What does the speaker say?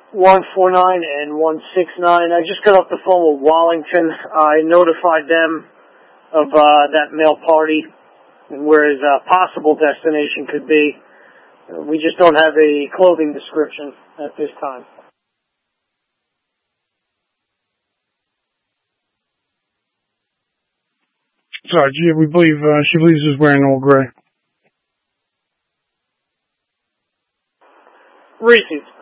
149 and 169. I just got off the phone with Wallington. I notified them of that mail party and where his possible destination could be. We just don't have a clothing description at this time. Sorry, we believe she believes he's wearing all gray. Reese's.